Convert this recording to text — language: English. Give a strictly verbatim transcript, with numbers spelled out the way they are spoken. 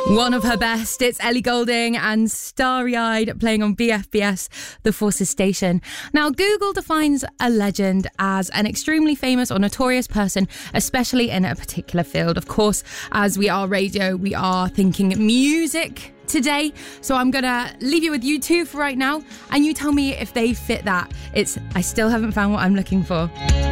One of her best. It's Ellie Goulding and Starry Eyed playing on B F B S, The Forces Station. Now, Google defines a legend as an extremely famous or notorious person, especially in a particular field. Of course, as we are radio, we are thinking music today. So I'm going to leave you with you two for right now, and you tell me if they fit that. It's I still haven't found what I'm looking for.